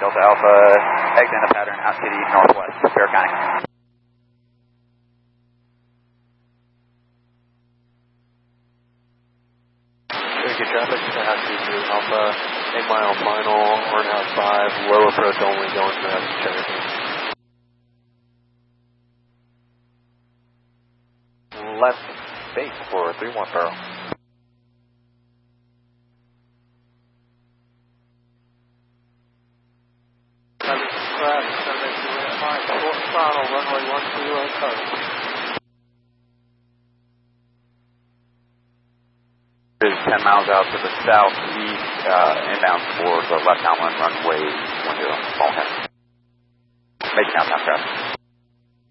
Delta Alpha, exit in the pattern, out city, northwest, Bear County. Very good traffic, Hat 2 Alpha, 8 mile final, Hornhouse 5, low approach only going to Cherokee. Left base for 3-1 Barrel. Runway 12 coast. Is 10 miles out to the southeast, inbound for the left downwind runway 10. Making outbound traffic.